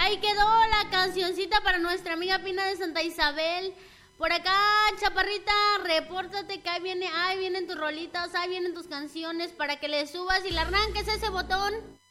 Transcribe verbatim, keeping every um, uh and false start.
ahí quedó la cancioncita para nuestra amiga Pina de Santa Isabel. Por acá, chaparrita, repórtate que ahí viene, ahí vienen tus rolitas, ahí vienen tus canciones para que le subas y le arranques ese botón.